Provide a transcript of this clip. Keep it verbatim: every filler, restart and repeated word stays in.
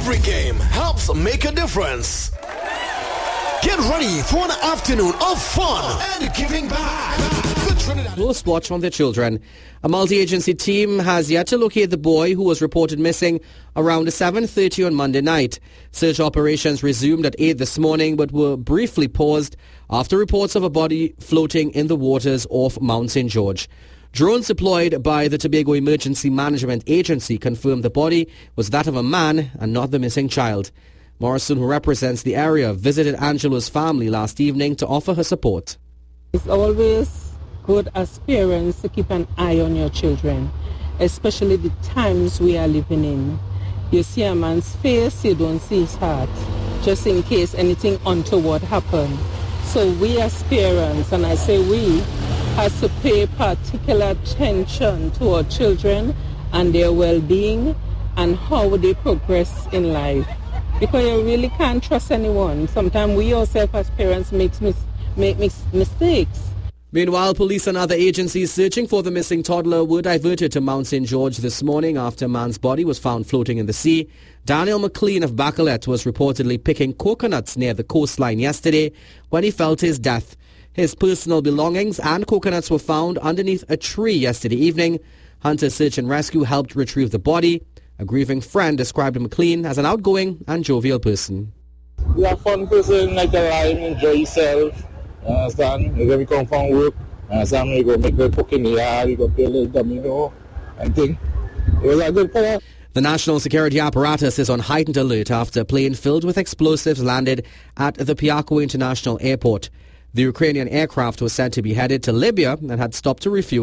Every game helps make a difference. Get ready for an afternoon of fun and giving back. Close watch on their children. A multi-agency team has yet to locate the boy who was reported missing around seven thirty on Monday night. Search operations resumed at eight this morning but were briefly paused after reports of a body floating in the waters off Mount Saint George. Drones deployed by the Tobago Emergency Management Agency confirmed the body was that of a man and not the missing child. Morrison, who represents the area, visited Angelo's family last evening to offer her support. It's always good as parents to keep an eye on your children, especially the times we are living in. You see a man's face, you don't see his heart, just in case anything untoward happens. So we as parents, and I say we, has to pay particular attention to our children and their well-being and how they progress in life. Because you really can't trust anyone. Sometimes we ourselves as parents make, mis- make mis- mistakes. Meanwhile, police and other agencies searching for the missing toddler were diverted to Mount Saint George this morning after a man's body was found floating in the sea. Daniel McLean of Bacalet was reportedly picking coconuts near the coastline yesterday when he felt his death. His personal belongings and coconuts were found underneath a tree yesterday evening. Hunter Search and Rescue helped retrieve the body. A grieving friend described McLean as an outgoing and jovial person. We are a fun person, like a life, enjoy yourself. You understand? When we come from work, you understand? We go make the cook in the yard, we go play a little domino and thing. It was a good fella. The national security apparatus is on heightened alert after a plane filled with explosives landed at the Piako International Airport. The Ukrainian aircraft was said to be headed to Libya and had stopped to refuel.